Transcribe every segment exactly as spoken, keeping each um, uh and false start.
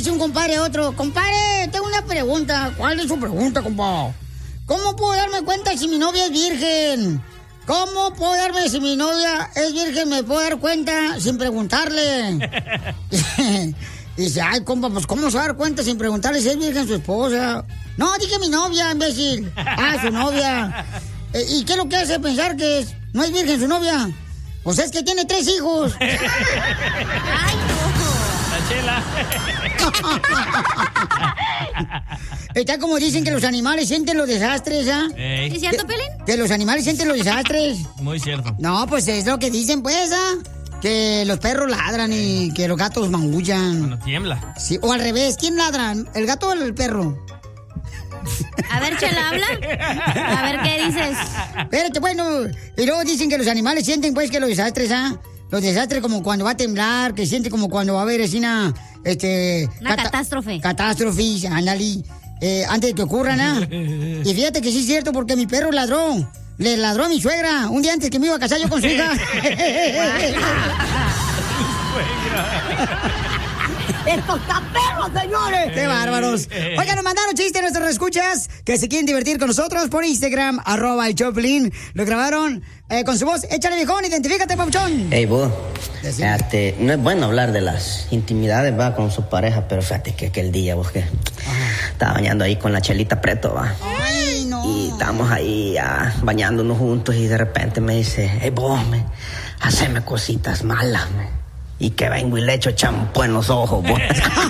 dice un compadre a otro, compadre, tengo una pregunta. ¿Cuál es su pregunta, compadre? ¿Cómo puedo darme cuenta si mi novia es virgen? ¿Cómo puedo darme si mi novia es virgen? ¿Me puedo dar cuenta sin preguntarle? Dice, ay, compa, pues ¿cómo se va a dar cuenta sin preguntarle si es virgen su esposa? No, dije mi novia, imbécil. Ah, su novia. Eh, ¿Y qué es lo que hace pensar que es, no es virgen su novia? Pues es que tiene tres hijos. Ay, no. La chela. Está como dicen que los animales sienten los desastres, ¿ah? ¿eh? ¿Es cierto, Pelín? Que los animales sienten los desastres. Muy cierto. No, pues es lo que dicen, pues, ¿ah? Que los perros ladran y que los gatos maullan. Cuando tiembla. Sí, o al revés, ¿quién ladra? ¿El gato o el perro? A ver, Chela, habla. A ver, ¿qué dices? Espérate, bueno, y luego dicen que los animales sienten, pues, que los desastres, ¿ah? Los desastres como cuando va a temblar, que sienten como cuando va a haber así una, este... Una cata- catástrofe. Catástrofe, ándale, eh, antes de que ocurran, ¿ah? Y fíjate que sí es cierto, porque mi perro ladró. Le ladró a mi suegra un día antes que me iba a casar yo con su hija. ¡Estos perros, señores! ¡Qué bárbaros! Oigan, nos mandaron chistes nuestros escuchas que se quieren divertir con nosotros por Instagram, arroba el Choplin. Lo grabaron eh, con su voz. Échale, viejón, identifícate, papuchón. Hey, vos, este, no es bueno hablar de las intimidades, va, con su pareja, pero fíjate que aquel día, vos, que estaba bañando ahí con la Chelita Preto, va. Ay, no. Y estábamos ahí ah, bañándonos juntos y de repente me dice, hey, vos, me, haceme cositas malas, me. Y que vengo y le echo champú en los ojos, vos.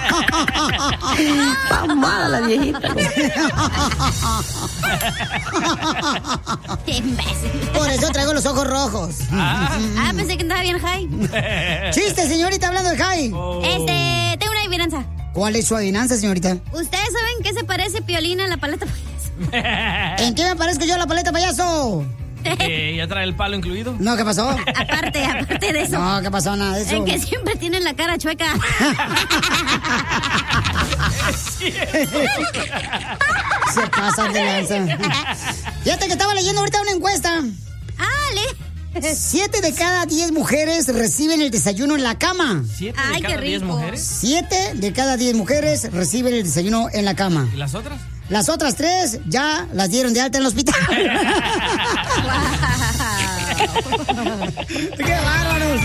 Pamada la viejita. Qué imbécil. Por eso traigo los ojos rojos. Ah, ah pensé que andaba bien high. Chiste, señorita, hablando de high. Oh. Este, tengo una adivinanza. ¿Cuál es su adivinanza, señorita? ¿Ustedes saben qué se parece Piolín a la paleta payaso? ¿En qué me parezco yo a la paleta payaso? Eh, ¿Ya trae el palo incluido? No, ¿qué pasó? Aparte, aparte de eso. No, ¿qué pasó? Nada de eso. En que siempre tienen la cara chueca. Se pasan de lanza. Fíjate que estaba leyendo ahorita una encuesta. Ah, le. Siete de cada diez mujeres reciben el desayuno en la cama. ¿Siete de Ay, cada qué diez rico. mujeres? Siete de cada diez mujeres reciben el desayuno en la cama. ¿Y las otras? Las otras tres ya las dieron de alta en el hospital. ¡Qué bárbaros!